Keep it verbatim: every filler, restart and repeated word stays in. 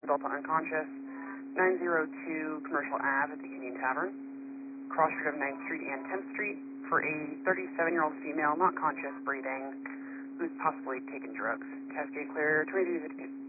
Delta unconscious, nine oh two Commercial Ave at the Union Tavern, cross street of ninth Street and tenth Street, for a thirty-seven-year-old female not conscious, breathing, who's possibly taken drugs. Cascade clear, twenty-two fifty-two.